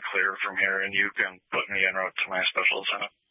clear from here, and you can put me en route to my special assignment.